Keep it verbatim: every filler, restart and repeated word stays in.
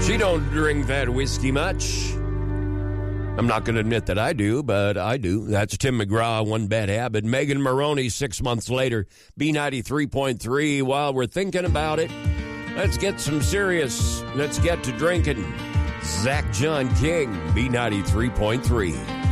She don't drink that whiskey much. I'm not going to admit that I do, but I do. That's Tim McGraw, One Bad Habit. Megan Maroney, six months later, B ninety-three point three. While we're thinking about it, let's get some serious. Let's get to drinking. Zach John King, B ninety-three point three.